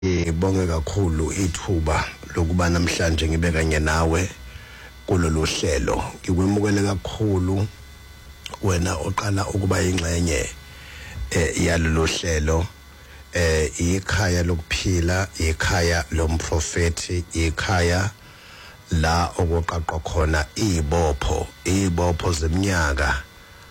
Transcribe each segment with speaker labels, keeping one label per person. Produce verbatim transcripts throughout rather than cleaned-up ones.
Speaker 1: Ngibonge kakhulu ithuba lokuba namhlanje ngibe kanye nawe kulolu hlelo. Ngikwemukele kakhulu wena oqala ukuba ingxenye eh yalolu hlelo, eh ikhaya lokuphila, ikhaya lomprofeti, ikhaya la okuqaqwa khona izibopho izibopho zeminyaka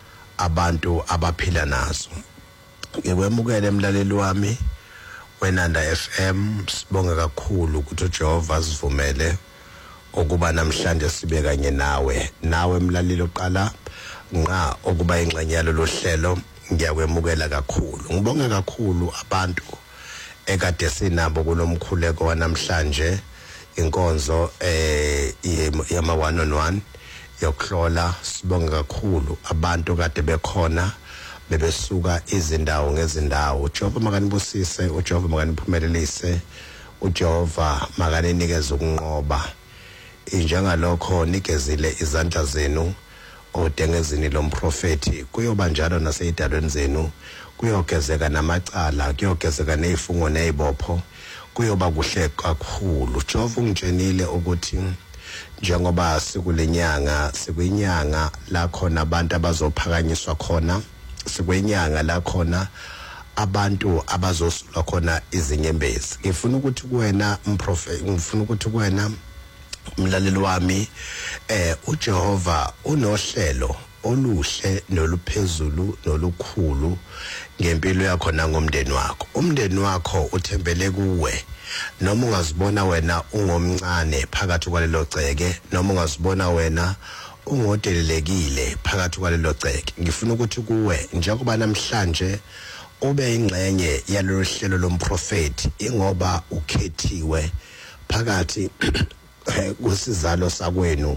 Speaker 1: abantu abaphila nazo. Ngikwemukele emlaleli wami Wenanda F M, sibonga kakhulu ukuthi uJehova asivumele ukuba namhlanje sibe kanye nawe. Nawe emlaleli oqala nqa ukuba ingxenye yalolu hlelo, ngiyakwemukela kakhulu. Ngibonga kakhulu abantu ekade sinabo kulomkhuleko wanamhlanje, inkonzo eh yama one on one yokuhlola. Sibonga kakhulu abantu kade bekhona bebesuka izindawo ngezindawo. uJehova makanibusise, uJehova makaniphumelelise, uJehova makaninikeze ukunqoba. Injengalokho nikezile izandla zenu odengezini lomprofeti, kuyoba njalo naseyidalweni zenu, kuyogezeka namacala, kuyogezeka nezifungo nezibopho, kuyoba kuhle kakhulu. Jehova ungitshenile ukuthi njengoba sikulenyanga, sikuyinyanga la khona abantu abazophakanyiswa khona, sikwenyanga la khona abantu abazosula khona izinyembezi. Ngifuna ukuthi kuwena umprofeti, ngifuna ukuthi kuwena umlaleli wami, eh uJehova unohlelo oluhle noluphezulu nolukhulu ngempilo yakho nangomndeni wakho. Umndeni wakho uthembele kuwe, noma ungazibona wena ungomncane phakathi kwalelo ceke, noma ungazibona wena ungodelelekile phakathi kwalelo ceke. Ngifuna ukuthi kuwe njengoba namhlanje ube ingxenye yalolu hlelo lomprofeti, ingoba ukhethiwe phakathi kusizalo sakwenu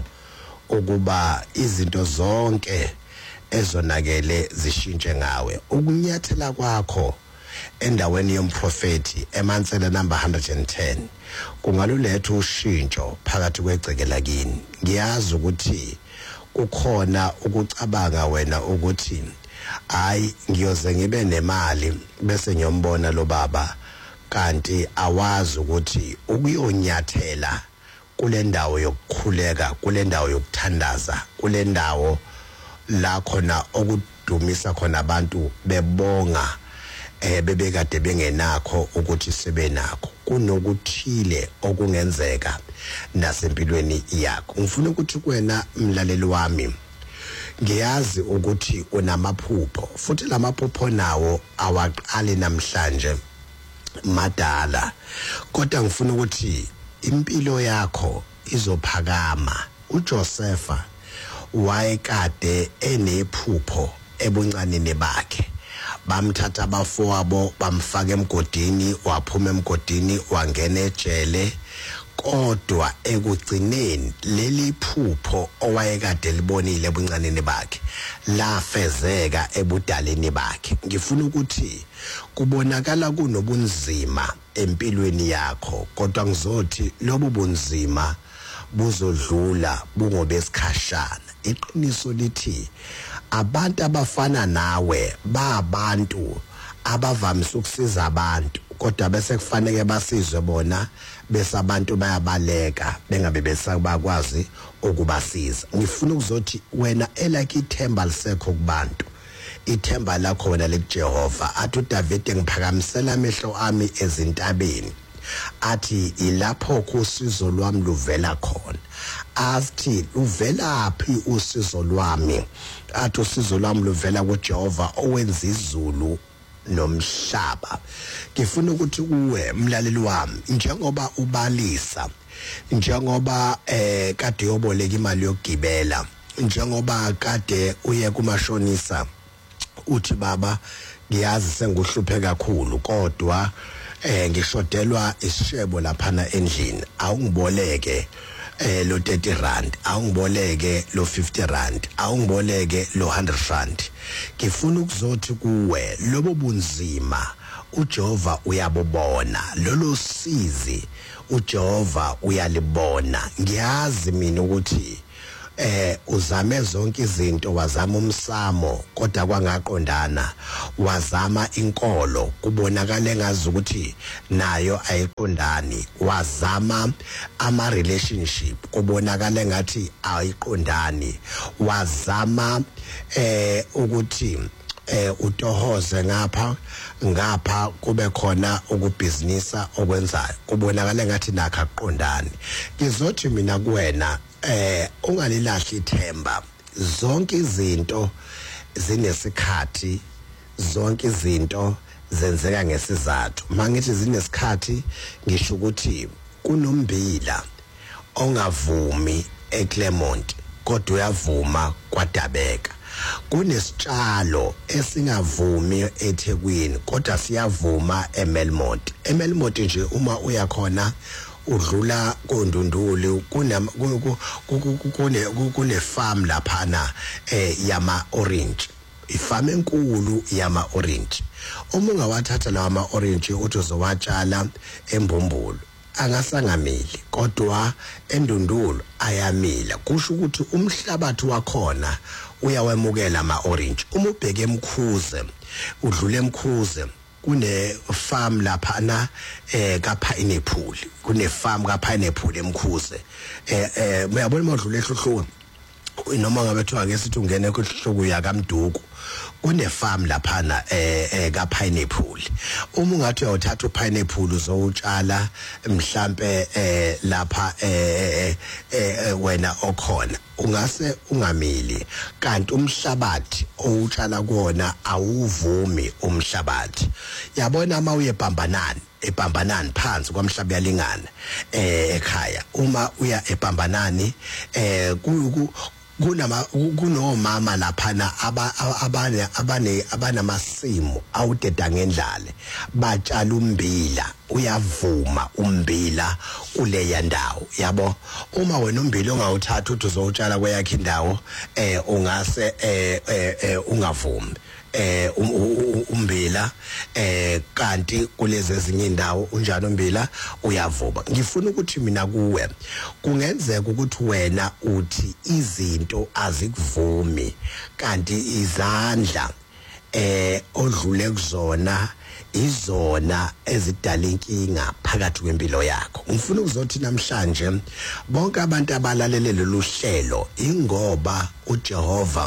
Speaker 1: ukuba izinto zonke ezonakele zishintshe ngawe. Ukunyathela kwakho endaweni yomprofeti emansela number one hundred ten kungaluletha ushintsho phakathi kweceke lakini. Ngiyazi ukuthi kukhona ukucabanga wena ukuthi hayi ngiyoze ngibe nemali bese ngiyombona lo baba, kanti awazi ukuthi ukuyonyathela kule ndawo yokukhuleka, kule ndawo yokuthandaza, kule ndawo la khona okudumisa khona abantu bebonga eh bebekade bengenakho ukuthi sibe nakho, kunokuthile okungenzeka nasempilweni yakho. Ngifuna ukuthi kuwena mlaleli wami, ngiyazi ukuthi unamaphupho, futhi lamaphupho nawo awaqali namhlanje madala, kodwa ngifuna ukuthi impilo yakho izophakama. uJosepha wayekade enephupho ebuncaneni bakhe, bamthatha abafowabo bamfaka emgodini, waphuma emgodini wangena ejele, kodwa ekugcineni leli phupho owayekade libonile ebuncaneni bakhe lafezeka ebudaleni bakhe. Ngifuna ukuthi kubonakala kunobunzima empilweni yakho, kodwa ngizothi lobu bunzima buzodlula bungobesikhashana. Iqiniso lithi abantu abafana nawe baabantu abavamise ukusiza abantu, kodwa bese kufanele basizwe bona bese abantu bayabaleka bengabe besabakwazi ukubasiza. Ngifuna ukuzothi wena elake ithemba lisekho kubantu, ithemba lakho wena lekuJehova. Athi uDavid, ngiphakamisela amehlo ami ezintabeni, athi ilapho usizo lwami luvela khona. Athi luvelaphi usizo lwami? Athi usizo lwami luvela kuJehova owenza izulu nomhlaba. Ngifuna ukuthi kuwe mlaleli wami, njengoba ubalisa, njengoba eh kade yoboleka imali yokugibela, njengoba kade uye kumashonisa uthi baba ngiyazi senguhluphe kakhulu, kodwa eh ngishodelwa isishebo laphana endlini, awungiboleke eh lo thirty rand, awungiboleke lo fifty rand, awungiboleke lo one hundred rand. Ngifuna ukuzothi kuwe lobo bunzima uJehova uyabubona, lolo sizi uJehova uyalibona. Ngiyazi mina ukuthi eh uzame zonke izinto, wazama umsamo kodwa kwangaqondana, wazama inkolo kubonakala ngazi ukuthi nayo ayiqondani, wazama ama relationship kubonakala ngathi ayiqondani, wazama eh ukuthi eh utohoze ngapha ngapha kube khona ukubhizinisa okwenzayo kubonakala ngathi nakho aqondani. Ngizothi mina kuwena eh ungalilahli ithemba, zonke izinto zinesikhathi, zonke izinto zenzeka ngesizathu. Mangithi zinesikhathi ngisho ukuthi kunombila ongavumi eClermont kodwa uyavuma kwaDabeka, kunesitshalo esingavumi eThekwini kodwa siyavuma eMelmont. eMelmont nje uma uya khona udlula koNdundulu kune kune kune farm laphana eh yama orange, ifarm enkulu yama orange. Uma ungawathatha lawa ama orange uthi uzowatshala eMbombolo angasangamili kodwa eNdundulu ayamila, kusho ukuthi umhlabathi wakhona uyawemukela ama orange. Uma ubheke eMkhuze udlule eMkhuze kune farm laphana eh ka pineapple, kune farm ka pineapple eMkhuze eh eh uyabona modlule ehluhluwe noma ngabe thiwa ke sithi ungene kuhluku yakamduku kune farm laphana eh eh ka pineapple. Uma ungathi uyawuthatha upineapple uzowutshala mhlambe eh lapha eh eh wena okhona ungase ungamili, kanti umhlabathi owutshala kuona awuvumi umhlabathi. Yabona uma uye eBhambanani, eBhambanani phansi kwamhlaba yalingana eh ekhaya, uma uya eBhambanani eh kunama kunomama laphana abane abane abanamasimu awudeda ngendlale batshala umbila, uyavuma umbila kule yandawo. Yabo uma wena umbila ongawuthatha uthi uzowutshala kweyakhe indawo eh ungase eh eh ungavumi eh umbila eh kanti kulezi ezinye indawo unjani umbila uyavuma. Ngifuna ukuthi mina kuwe kungenzeka ukuthi wena uthi izinto azikuvumi kanti izandla eh odlule kuzona izona ezidala inkinga phakathi kwempilo yakho. Ngifuna ukuzothi namhlanje bonke abantu abalalele lolu hlelo ingoba uJehova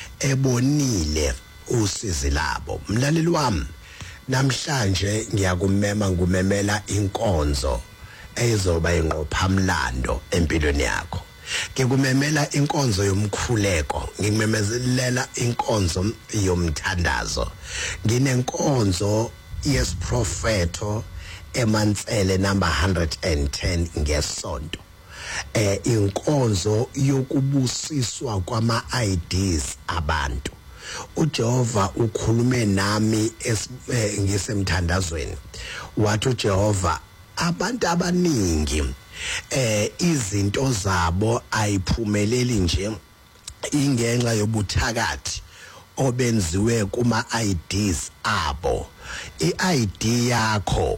Speaker 1: ebonile usizi labo. Mlaleli wami, namhlanje ngiyakumema ngumemela inkonzo ezoba inqophamlando empilweni yakho. Ngikumemela inkonzo yomkhuleko, ngikumemezelela inkonzo yomthandazo. Nginenkonzo yesiprofeto eMantsele number one hundred ten ngesonto. Eh inkonzo yokubusiswa kwama I Ds abantu. uJehova ukhulume nami ngisemthandazweni. Wathi uJehova abantu abaningi eh izinto zabo ayiphumeleli nje ingenxa yobuthakathi obenziwe kuma I Ds abo. I D yakho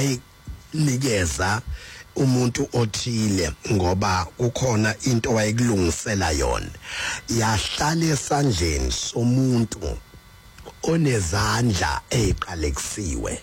Speaker 1: wayinikeza umuntu othile ngoba kukhona into wayikulungisela yona, yahlala esandleni somuntu onezandla eziqalekisiwe.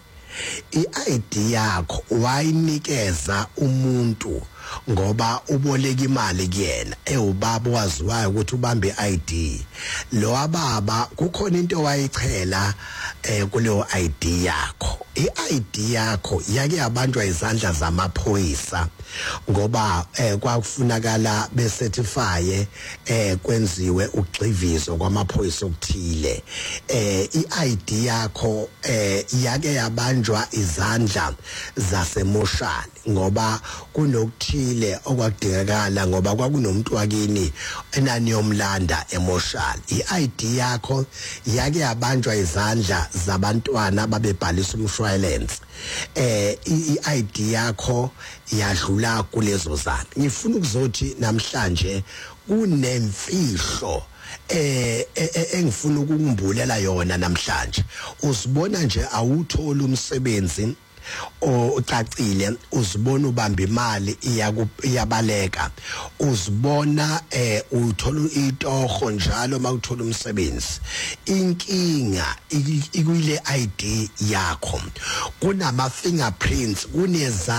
Speaker 1: I D yakho wayinikeza umuntu ngoba uboleka imali kuyena, ewubaba waziwayo ukuthi ubambe I D. Lo ababa kukhona into wayichela eh kuleyo I D yakho. I D yakho yake yabanjwa izandla zamaphoyisa ngoba eh kwakufunakala becertify eh kwenziwe ugxivizo kwamaphoyisa okuthile. Eh I D yakho eh yake yabanjwa izandla zasemoshali ngoba kunokuthile okwakudingakala ngoba kwakunomuntu wakini enani yomlanda emoshali. I D yakho yake yabanjwa izandla zabantwana babebhalisa umshwalense. Eh I D yakho yadlula kulezo zandla. Ngifuna ukuzothi namhlanje kunemfihlo eh engifuna ukungumbulela yona namhlanje. Usibona nje awuthola umsebenzi ucacile uzibona ubamba imali iyabaleka uzibona eh uthola itoho njalo mawuthola umsebenzi inkinga ikuyile I D yakho kunama fingerprints kuneza